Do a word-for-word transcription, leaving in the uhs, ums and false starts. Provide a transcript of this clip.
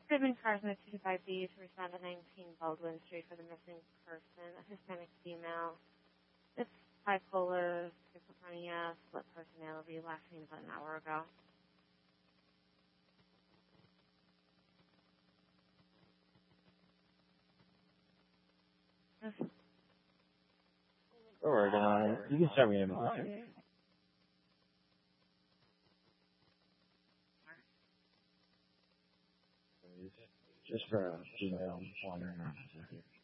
Goodman Cars in the two five B to respond to nineteen Baldwin Street for the missing person, a Hispanic female. It's bipolar, schizophrenia, split personality, last seen about an hour ago. Alright, uh, you can send me an email. Just for a Gmail, wandering around.